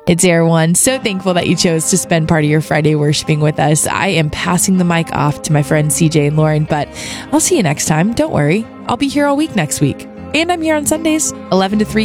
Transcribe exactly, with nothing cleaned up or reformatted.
It's Air One. So thankful that you chose to spend part of your Friday worshiping with us. I am passing the mic off to my friends C J and Lauren, but I'll see you next time. Don't worry. I'll be here all week next week. And I'm here on Sundays, eleven to three.